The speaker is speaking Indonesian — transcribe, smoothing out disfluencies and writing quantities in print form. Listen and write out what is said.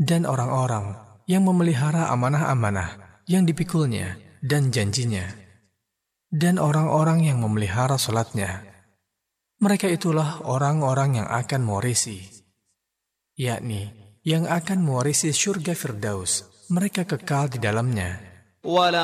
dan orang-orang yang memelihara amanah-amanah yang dipikulnya dan janjinya, dan orang-orang yang memelihara salatnya. Mereka itulah orang-orang yang akan mewarisi, yakni yang akan mewarisi surga Firdaus. Mereka kekal di dalamnya.